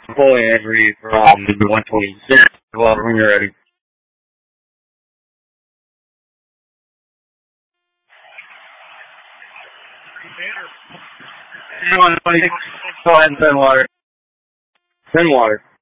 Fully every from the 126. Well, when you're ready. 126. Go ahead and send water. Send water.